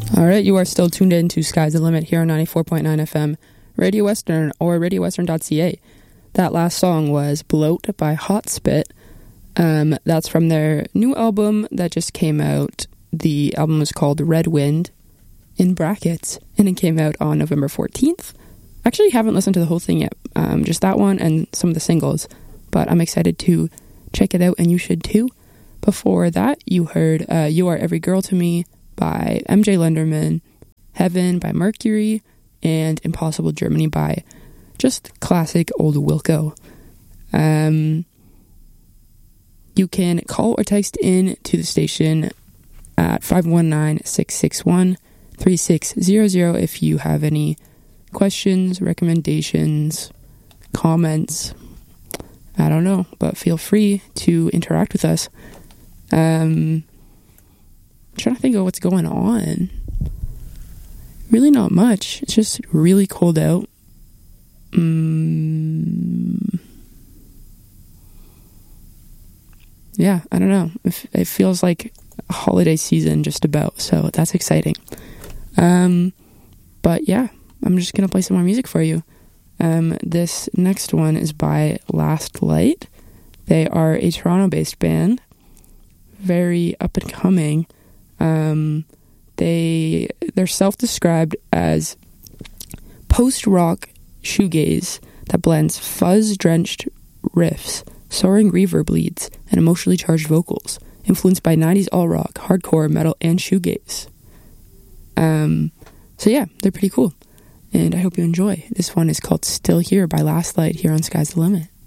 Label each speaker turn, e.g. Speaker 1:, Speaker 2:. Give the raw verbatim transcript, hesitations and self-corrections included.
Speaker 1: All right, you are still tuned in to Sky's the Limit here on ninety-four point nine F M, Radio Western, or radio western dot c a. That last song was Bloat by Hot Spit. Um, that's from their new album that just came out. The album is called Red Wind, in brackets, and it came out on November fourteenth. Actually, haven't listened to the whole thing yet, um, just that one and some of the singles, but I'm excited to check it out, and you should too. Before that, you heard uh, You Are Every Girl to Me by M J Lenderman, Heaven by Mercury, and Impossible Germany by just classic old Wilco. Um, you can call or text in to the station at five one nine, six six one, three six zero zero if you have any questions, recommendations, comments. I don't know, but feel free to interact with us. Um, I'm trying to think of what's going on. Really not much. It's just really cold out. Mm. Yeah, I don't know. It, it feels like a holiday season just about, so that's exciting. Um, but yeah, I'm just gonna play some more music for you. Um, this next one is by Last Light. They are a Toronto-based band, very up and coming. Um, they they're self-described as post-rock shoegaze that blends fuzz-drenched riffs, soaring reverb leads, and emotionally charged vocals, influenced by nineties alt-rock, hardcore, metal, and shoegaze. Um, so yeah, they're pretty cool, and I hope you enjoy. This one is called Still Here by Last Light here on Sky's the Limit.